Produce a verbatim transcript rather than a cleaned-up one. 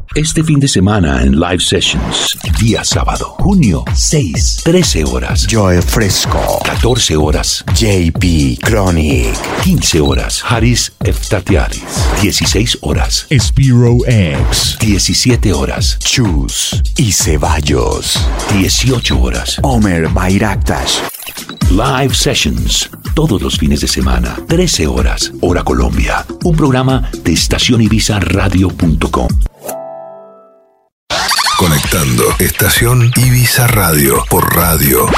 Este fin de semana en Live Sessions, día sábado, junio seis, trece horas. Joe Fresco. catorce horas. J P Chronic. quince horas. Haris Eftatiadis. dieciséis horas. Spiro X. diecisiete horas. Chus y Ceballos. dieciocho horas. Omer Bayraktas. Live Sessions, todos los fines de semana, trece horas, hora Colombia. Un programa de estación ibiza radio punto com. Conectando Estación Ibiza Radio por radio